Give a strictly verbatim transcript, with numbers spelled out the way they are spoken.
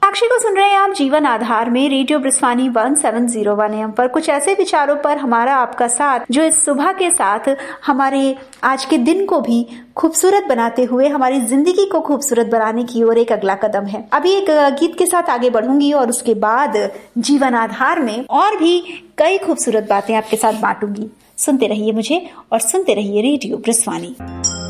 साक्षी को सुन रहे हैं आप जीवन आधार में radio ब्रिस्वानी one seven zero one M पर। कुछ ऐसे विचारों पर हमारा आपका साथ जो इस सुबह के साथ हमारे आज के दिन को भी खूबसूरत बनाते हुए हमारी जिंदगी को खूबसूरत बनाने की ओर एक अगला कदम है। अभी एक गीत के साथ आगे बढ़ूंगी और उसके बाद जीवन आधार में और भी कई खूबसूरत बातें आपके साथ बांटूंगी। सुनते रहिए मुझे और सुनते रहिए रेडियो ब्रिस्वानी।